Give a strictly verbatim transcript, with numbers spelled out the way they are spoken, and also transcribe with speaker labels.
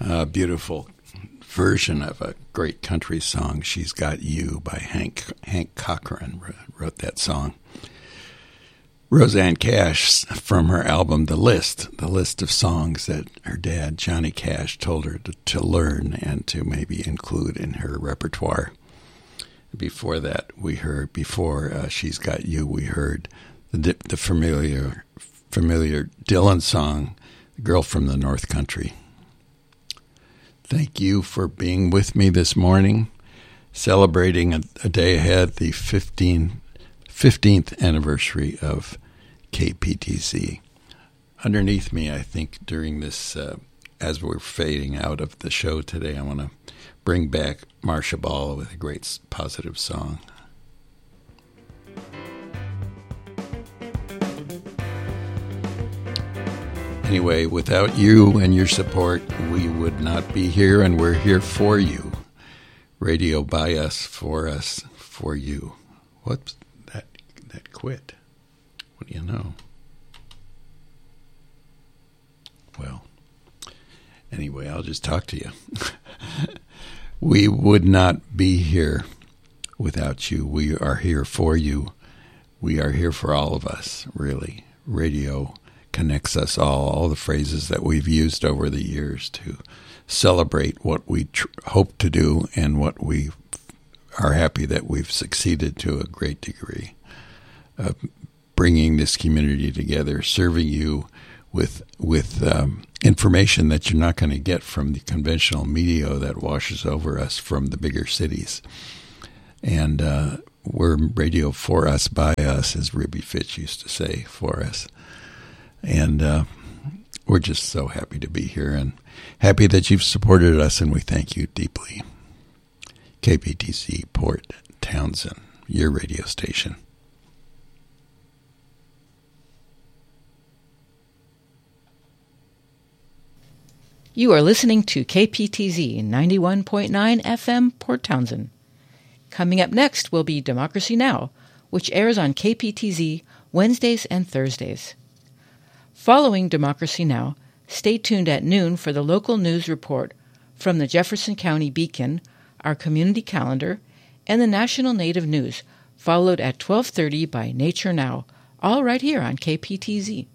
Speaker 1: A beautiful version of a great country song, She's Got You, by Hank Hank Cochran wrote that song. Rosanne Cash, from her album The List, the list of songs that her dad, Johnny Cash, told her to, to learn and to maybe include in her repertoire. Before that, we heard, before uh, She's Got You, we heard the, the familiar, familiar Dylan song, Girl from the North Country. Thank you for being with me this morning, celebrating a, a day ahead, the fifteenth anniversary of K P T Z. Underneath me, I think, during this, uh, as we're fading out of the show today, I want to bring back Marcia Ball with a great positive song. Anyway, without you and your support, we would not be here, and we're here for you. Radio by us, for us, for you. What's that? That quit. What do you know? Well, anyway, I'll just talk to you. We would not be here without you. We are here for you. We are here for all of us, really. Radio connects us all, all the phrases that we've used over the years to celebrate what we tr- hope to do and what we are happy that we've succeeded to a great degree of bringing this community together, serving you with with um, information that you're not going to get from the conventional media that washes over us from the bigger cities. And uh, we're radio for us, by us, as Ruby Fitch used to say, for us. And uh, we're just so happy to be here and happy that you've supported us, and we thank you deeply. K P T C Port Townsend, your radio station.
Speaker 2: You are listening to K P T Z ninety-one point nine F M Port Townsend. Coming up next will be Democracy Now!, which airs on K P T Z Wednesdays and Thursdays. Following Democracy Now!, stay tuned at noon for the local news report from the Jefferson County Beacon, our community calendar, and the National Native News, followed at twelve thirty by Nature Now, all right here on K P T Z.